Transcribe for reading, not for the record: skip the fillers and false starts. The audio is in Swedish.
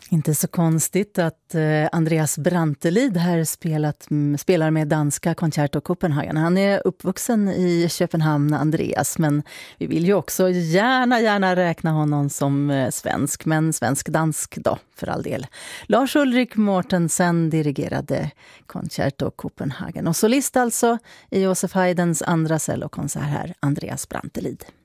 Inte så konstigt att Andreas Brantelid här spelar med danska Concerto Copenhagen. Han är uppvuxen i Köpenhamn, Andreas, men vi vill ju också gärna räkna honom som svensk, men svensk-dansk då, för all del. Lars Ulrik Mortensen dirigerade Concerto Copenhagen och solist alltså i Josef Haydns andra cellokonsert här, Andreas Brantelid.